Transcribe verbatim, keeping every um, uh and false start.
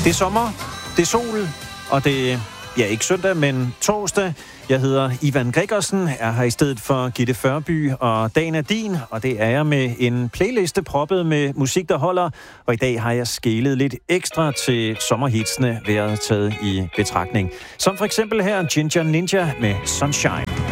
Det er sommer, det er sol, og det er, ja, ikke søndag, men torsdag. Jeg hedder Ivan Gregersen, er her i stedet for Gitte Førby, og dagen er din, og det er jeg med en playliste proppet med musik, der holder. Og i dag har jeg skælet lidt ekstra til sommerhitsene, været taget i betragtning. Som for eksempel her Ginger Ninja med Sunshine.